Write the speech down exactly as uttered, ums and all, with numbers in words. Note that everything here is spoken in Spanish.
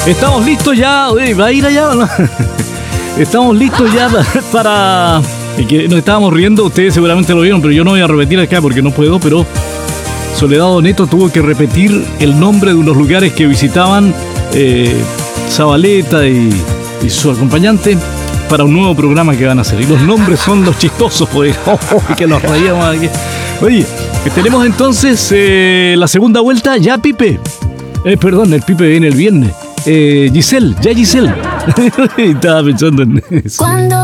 Estamos listos ya. Oye, ¿va a ir allá o no? Estamos listos ya para... que nos estábamos riendo, ustedes seguramente lo vieron, pero yo no voy a repetir acá porque no puedo, pero Soledad Neto tuvo que repetir el nombre de unos lugares que visitaban eh, Zabaleta y, y su acompañante para un nuevo programa que van a hacer. Y los nombres son los chistosos, pues, oh, oh, que nos reíamos aquí. Oye, tenemos entonces eh, la segunda vuelta, ya Pipe. Eh, perdón, el Pipe viene el viernes. Eh, Giselle, ya Giselle. Estaba pensando en eso. Cuando